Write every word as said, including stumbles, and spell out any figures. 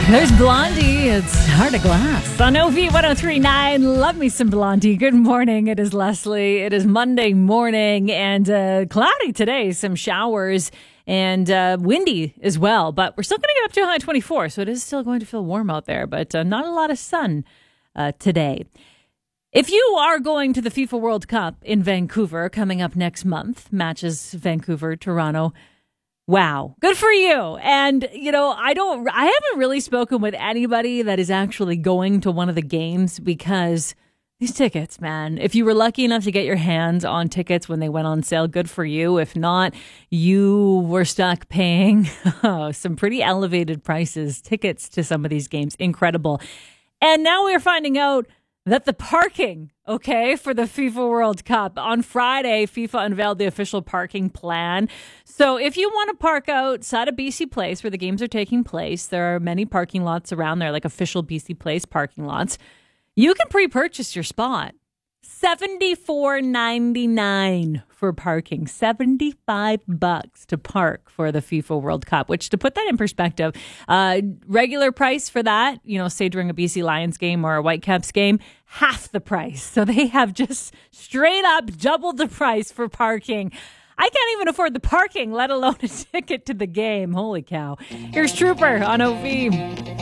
There's Blondie. It's Heart of Glass on O V one oh three point nine. Love me some Blondie. Good morning. It is Leslie. It is Monday morning and uh, cloudy today. Some showers and uh, windy as well. But we're still going to get up to a high twenty-four. So it is still going to feel warm out there. But uh, not a lot of sun uh, today. If you are going to the FIFA World Cup in Vancouver coming up next month, matches Vancouver, Toronto. Wow. Good for you. And, you know, I don't, I haven't really spoken with anybody that is actually going to one of the games because these tickets, man, if you were lucky enough to get your hands on tickets when they went on sale, good for you. If not, you were stuck paying oh, some pretty elevated prices, tickets to some of these games. Incredible. And now we're finding out that the parking, okay, for the FIFA World Cup. On Friday, FIFA unveiled the official parking plan. So if you want to park outside of B C Place where the games are taking place, there are many parking lots around there, like official B C Place parking lots. You can pre-purchase your spot. seventy-four ninety-nine for parking. seventy-five bucks to park for the FIFA World Cup, which, to put that in perspective, uh, regular price for that, you know, say during a B C Lions game or a Whitecaps game, half the price. So they have just straight up doubled the price for parking. I can't even afford the parking, let alone a ticket to the game. Holy cow. Here's Trooper on O V.